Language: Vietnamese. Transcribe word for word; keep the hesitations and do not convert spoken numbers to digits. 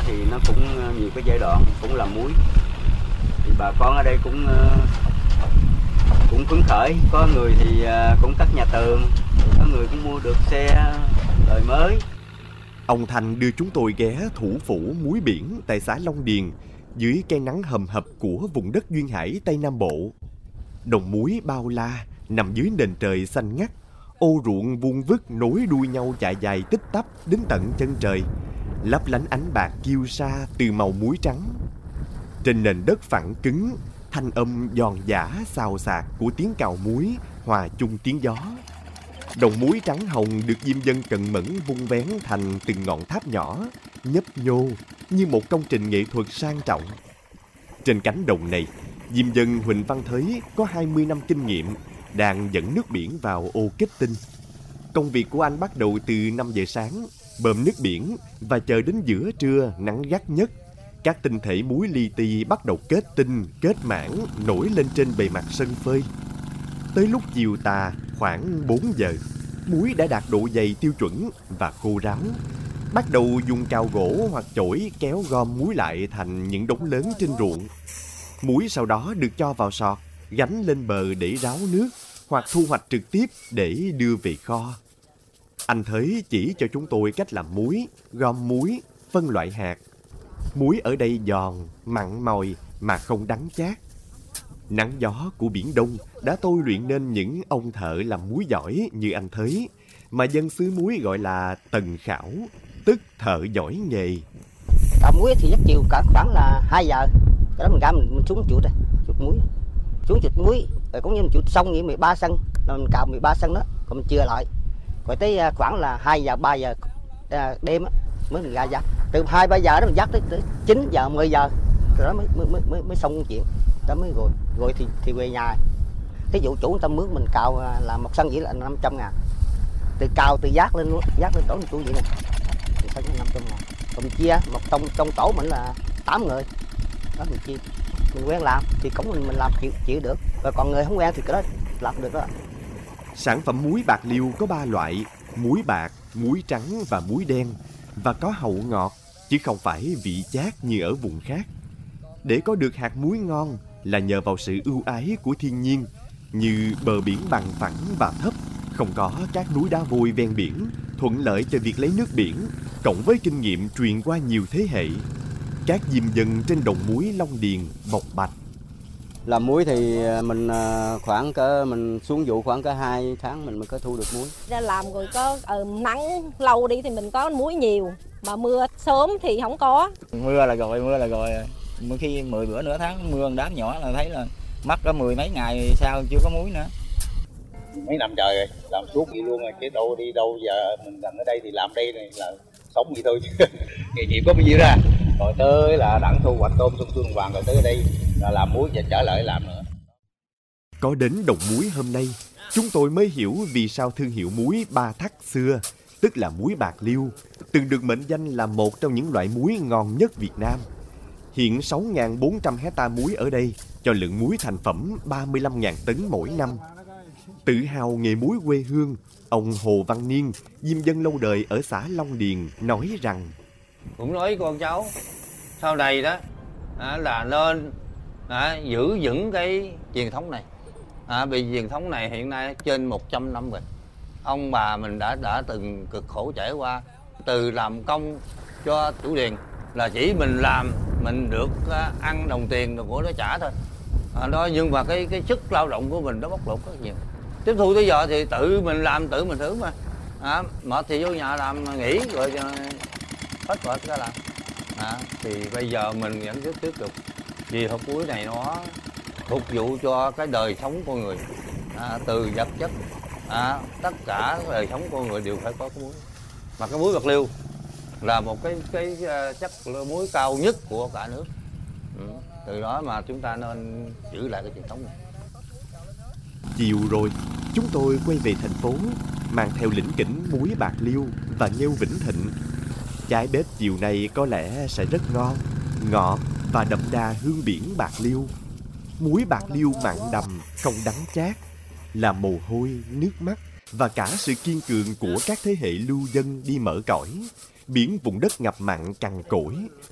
thì nó cũng nhiều cái giai đoạn cũng làm muối. Thì bà con ở đây cũng cũng phấn khởi, có người thì cũng cắt nhà tường, có người cũng mua được xe đời mới. Ông Thành đưa chúng tôi ghé thủ phủ muối biển tại xã Long Điền dưới cây nắng hầm hập của vùng đất duyên hải Tây Nam Bộ. Đồng muối bao la nằm dưới nền trời xanh ngắt, ô ruộng vuông vức nối đuôi nhau chạy dài tích tắp đến tận chân trời, lấp lánh ánh bạc kiêu sa từ màu muối trắng. Trên nền đất phẳng cứng, thanh âm giòn giã xào xạc của tiếng cào muối hòa chung tiếng gió. Đồng muối trắng hồng được diêm dân cần mẫn vung vén thành từng ngọn tháp nhỏ, nhấp nhô như một công trình nghệ thuật sang trọng. Trên cánh đồng này, diêm dân Huỳnh Văn Thới có hai mươi năm kinh nghiệm, đang dẫn nước biển vào ô kết tinh. Công việc của anh bắt đầu từ năm giờ sáng, bơm nước biển và chờ đến giữa trưa nắng gắt nhất. Các tinh thể muối li ti bắt đầu kết tinh, kết mảng nổi lên trên bề mặt sân phơi. Tới lúc chiều tà khoảng bốn giờ, muối đã đạt độ dày tiêu chuẩn và khô ráo. Bắt đầu dùng cào gỗ hoặc chổi kéo gom muối lại thành những đống lớn trên ruộng. Muối sau đó được cho vào sọt, gánh lên bờ để ráo nước hoặc thu hoạch trực tiếp để đưa về kho. Anh Thới chỉ cho chúng tôi cách làm muối, gom muối, phân loại hạt. Muối ở đây giòn, mặn mòi mà không đắng chát. Nắng gió của Biển Đông đã tôi luyện nên những ông thợ làm muối giỏi như anh Thới, mà dân xứ muối gọi là tần khảo, tức thợ giỏi nghề. Cào muối thì giấc chiều cả khoảng là hai giờ, cái đó mình ra mình, mình xuống chuột rồi, chuột muối, xuống chuột muối, rồi cũng như mình chuột xong như mười ba sân, rồi mình cào mười ba sân đó, còn mình chừa lại, rồi tới khoảng là hai giờ ba giờ đêm mới mình ra dắt, từ hai ba giờ đó mình dắt tới, tới chín giờ mười giờ, rồi đó mới mới mới mới xong chuyện, đó mới rồi rồi thì thì về nhà. Thí dụ chủ người ta mướn mình cào là một sân vậy là năm trăm ngàn, từ cào từ giác lên giác lên tổ mình tôi vậy nè, thì sân năm trăm ngàn. Còn mình chia một trong trong tổ mình là tám người đó, mình chia mình quen làm thì cũng mình mình làm chịu chịu được, và còn người không quen thì cái đó làm được đó. Sản phẩm muối bạc liêu có ba loại: muối bạc, muối trắng và muối đen, và có hậu ngọt chứ không phải vị chát như ở vùng khác. Để có được hạt muối ngon là nhờ vào sự ưu ái của thiên nhiên, như bờ biển bằng phẳng và thấp, không có các núi đá vôi ven biển, thuận lợi cho việc lấy nước biển, cộng với kinh nghiệm truyền qua nhiều thế hệ. Các diêm dân trên đồng muối Long Điền bộc bạch. Làm muối thì mình khoảng cỡ mình xuống vụ khoảng cỡ hai tháng mình mới có thu được muối. Ra làm rồi có ờ, nắng lâu đi thì mình có muối nhiều, mà mưa sớm thì không có. Mưa là rồi, mưa là rồi. Mỗi khi mười bữa nửa tháng mưa một đám nhỏ là thấy là mất có mười mấy ngày sao chưa có muối nữa. Mấy năm trời rồi, làm suốt vậy luôn rồi, chứ đâu đi đâu giờ mình làm ở đây thì làm đây này là sống vậy thôi chứ nghề nghiệp có bao nhiêu ra. Rồi tới là đặng thu hoạch tôm xuân phương vàng rồi tới đây là làm muối và trở lại làm nữa. Có đến đồng muối hôm nay, chúng tôi mới hiểu vì sao thương hiệu muối Ba Thắc xưa, tức là muối bạc liêu, từng được mệnh danh là một trong những loại muối ngon nhất Việt Nam. Hiện sáu nghìn bốn trăm hectare muối ở đây cho lượng muối thành phẩm ba mươi lăm nghìn tấn mỗi năm. Tự hào nghề muối quê hương, ông Hồ Văn Niên, diêm dân lâu đời ở xã Long Điền nói rằng: cũng nói với con cháu sau này đó à, là nên à, giữ vững cái truyền thống này, à, vì truyền thống này hiện nay trên một trăm năm rồi. Ông bà mình đã đã từng cực khổ trải qua, từ làm công cho chủ điền là chỉ mình làm mình được à, ăn đồng tiền rồi của nó trả thôi, à, đó, nhưng mà cái cái sức lao động của mình nó bóc lột rất nhiều. Tiếp thu tới giờ thì tự mình làm tự mình thử mà, à, mệt thì vô nhà làm nghỉ rồi hết mệt ra làm, à, thì bây giờ mình vẫn tiếp tiếp tục vì hộp muối này nó phục vụ cho cái đời sống con người, à, từ vật chất, à, tất cả đời sống con người đều phải có cái muối, mà cái muối bạc liêu là một cái cái chất muối cao nhất của cả nước, ừ. Từ đó mà chúng ta nên giữ lại cái truyền thống này. Chiều rồi, chúng tôi quay về thành phố, mang theo lĩnh kỉnh muối bạc liêu và nghêu Vĩnh Thịnh. Trái bếp chiều nay có lẽ sẽ rất ngon, ngọt và đậm đà hương biển bạc liêu. Muối bạc liêu mặn đầm, không đắng chát, là mồ hôi, nước mắt và cả sự kiên cường của các thế hệ lưu dân đi mở cõi, biến vùng đất ngập mặn cằn cỗi